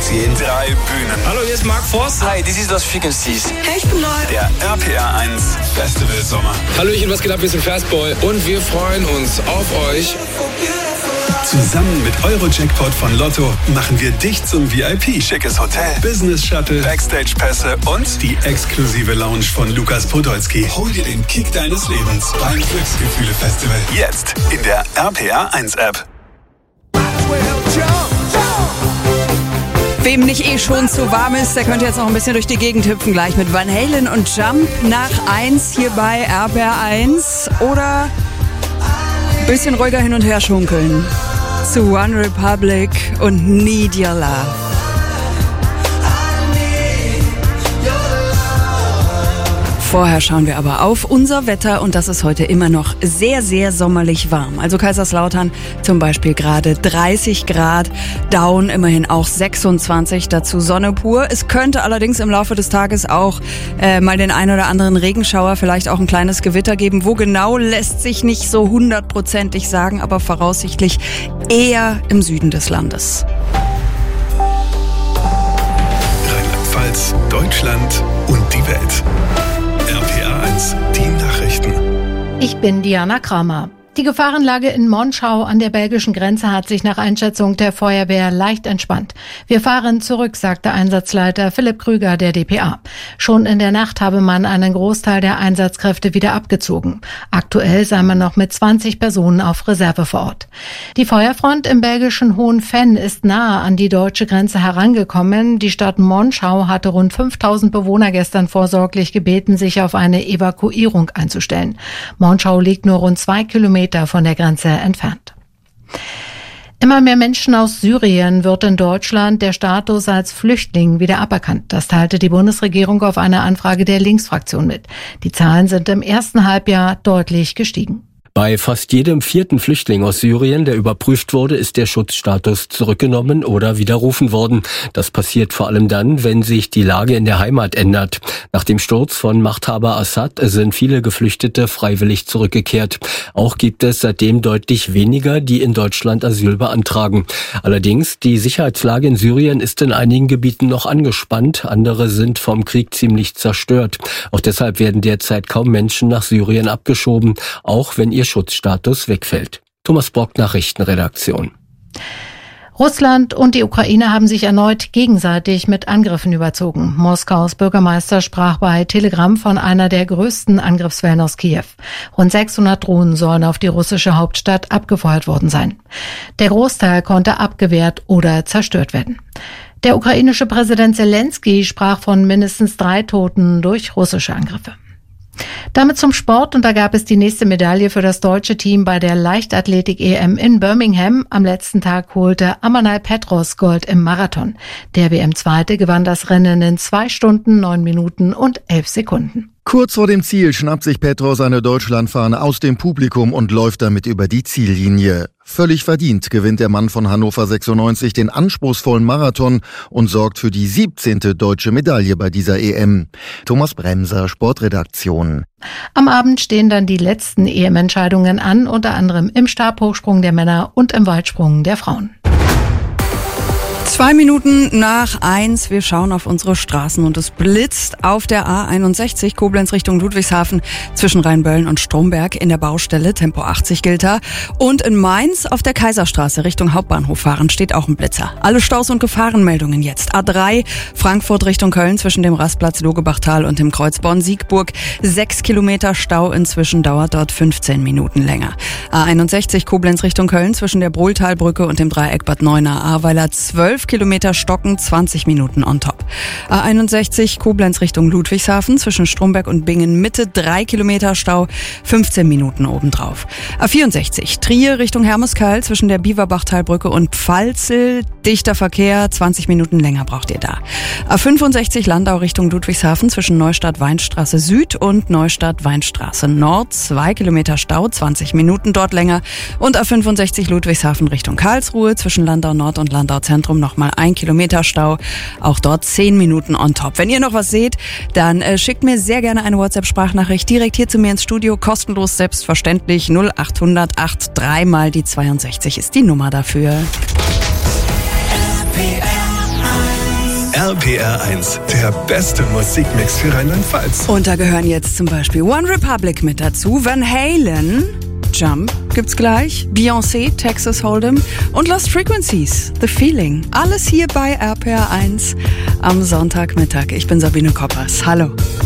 sehen. 3 Bühnen. Hallo, hier ist Mark Forster. Hi, this is Los Frequencies. Hey, ich bin neu. Der RPR 1 Festival Sommer. Hallöchen, was geht ab? Wir sind Fastboy und wir freuen uns auf euch. Zusammen mit Euro-Jackpot von Lotto machen wir dich zum VIP. Schickes Hotel, Business-Shuttle, Backstage-Pässe und die exklusive Lounge von Lukas Podolski. Hol dir den Kick deines Lebens beim Glücksgefühle-Festival. jetzt in der RPR 1 App. Wem nicht schon zu warm ist, der könnte jetzt noch ein bisschen durch die Gegend hüpfen, gleich mit Van Halen und Jump nach 1 hier bei RPR 1 oder ein bisschen ruhiger hin und her schunkeln zu One Republic und Need Your Love. Vorher schauen wir aber auf unser Wetter und das ist heute immer noch sehr, sehr sommerlich warm. Also Kaiserslautern zum Beispiel gerade 30 Grad, Down immerhin auch 26, dazu Sonne pur. Es könnte allerdings im Laufe des Tages auch mal den ein oder anderen Regenschauer, vielleicht auch ein kleines Gewitter geben. Wo genau, lässt sich nicht so 100%ig sagen, aber voraussichtlich eher im Süden des Landes. Rheinland-Pfalz, Deutschland und die Welt. RPR 1, die Nachrichten. Ich bin Diana Kramer. Die Gefahrenlage in Monschau an der belgischen Grenze hat sich nach Einschätzung der Feuerwehr leicht entspannt. Wir fahren zurück, sagte Einsatzleiter Philipp Krüger der dpa. Schon in der Nacht habe man einen Großteil der Einsatzkräfte wieder abgezogen. Aktuell sei man noch mit 20 Personen auf Reserve vor Ort. Die Feuerfront im belgischen Hohenvenn ist nahe an die deutsche Grenze herangekommen. Die Stadt Monschau hatte rund 5000 Bewohner gestern vorsorglich gebeten, sich auf eine Evakuierung einzustellen. Monschau liegt nur rund 2 Kilometer von der Grenze entfernt. Immer mehr Menschen aus Syrien wird in Deutschland der Status als Flüchtling wieder aberkannt. Das teilte die Bundesregierung auf eine Anfrage der Linksfraktion mit. Die Zahlen sind im ersten Halbjahr deutlich gestiegen. Bei fast jedem 4. Flüchtling aus Syrien, der überprüft wurde, ist der Schutzstatus zurückgenommen oder widerrufen worden. Das passiert vor allem dann, wenn sich die Lage in der Heimat ändert. Nach dem Sturz von Machthaber Assad sind viele Geflüchtete freiwillig zurückgekehrt. Auch gibt es seitdem deutlich weniger, die in Deutschland Asyl beantragen. Allerdings, die Sicherheitslage in Syrien ist in einigen Gebieten noch angespannt. Andere sind vom Krieg ziemlich zerstört. Auch deshalb werden derzeit kaum Menschen nach Syrien abgeschoben, auch wenn ihr Schutzstatus wegfällt. Thomas Brock, Nachrichtenredaktion. Russland und die Ukraine haben sich erneut gegenseitig mit Angriffen überzogen. Moskaus Bürgermeister sprach bei Telegram von einer der größten Angriffswellen aus Kiew. Rund 600 Drohnen sollen auf die russische Hauptstadt abgefeuert worden sein. Der Großteil konnte abgewehrt oder zerstört werden. Der ukrainische Präsident Zelensky sprach von mindestens 3 Toten durch russische Angriffe. Damit zum Sport und da gab es die nächste Medaille für das deutsche Team bei der Leichtathletik-EM in Birmingham. Am letzten Tag holte Amanal Petros Gold im Marathon. Der WM-Zweite gewann das Rennen in 2 Stunden, 9 Minuten und 11 Sekunden. Kurz vor dem Ziel schnappt sich Petros eine Deutschlandfahne aus dem Publikum und läuft damit über die Ziellinie. Völlig verdient gewinnt der Mann von Hannover 96 den anspruchsvollen Marathon und sorgt für die 17. deutsche Medaille bei dieser EM. Thomas Bremser, Sportredaktion. Am Abend stehen dann die letzten EM-Entscheidungen an, unter anderem im Stabhochsprung der Männer und im Weitsprung der Frauen. 2 Minuten nach 1, wir schauen auf unsere Straßen und es blitzt auf der A61 Koblenz Richtung Ludwigshafen zwischen Rheinböllen und Stromberg in der Baustelle, Tempo 80 gilt da. Und in Mainz auf der Kaiserstraße Richtung Hauptbahnhof fahren steht auch ein Blitzer. Alle Staus und Gefahrenmeldungen jetzt. A3 Frankfurt Richtung Köln zwischen dem Rastplatz Logebachtal und dem Kreuz Bonn-Siegburg. 6 Kilometer Stau inzwischen, dauert dort 15 Minuten länger. A61 Koblenz Richtung Köln zwischen der Brohltalbrücke und dem Dreieck Bad Neuenahr-Ahrweiler 12 Kilometer Stocken, 20 Minuten on top. A61 Koblenz Richtung Ludwigshafen zwischen Stromberg und Bingen Mitte 3 Kilometer Stau, 15 Minuten obendrauf. A64 Trier Richtung Hermeskeil zwischen der Biewerbachtalbrücke und Pfalzel, dichter Verkehr, 20 Minuten länger braucht ihr da. A65 Landau Richtung Ludwigshafen zwischen Neustadt-Weinstraße Süd und Neustadt-Weinstraße Nord, 2 Kilometer Stau, 20 Minuten dort länger. Und A65 Ludwigshafen Richtung Karlsruhe zwischen Landau Nord und Landau Zentrum nochmal 1 Kilometer Stau, auch dort 10 Minuten on top. Wenn ihr noch was seht, dann schickt mir sehr gerne eine WhatsApp-Sprachnachricht direkt hier zu mir ins Studio, kostenlos, selbstverständlich, 0800 83 mal die 62 ist die Nummer dafür. RPR 1 RPR1, der beste Musikmix für Rheinland-Pfalz. Und da gehören jetzt zum Beispiel One Republic mit dazu, Van Halen, Jump gibt's gleich, Beyoncé, Texas Hold'em und Lost Frequencies, The Feeling. Alles hier bei RPR1 am Sonntagmittag. Ich bin Sabine Koppers. Hallo.